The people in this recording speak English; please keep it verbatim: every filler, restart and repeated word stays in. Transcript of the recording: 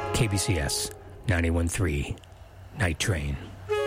K B C S ninety-one point three Night Train.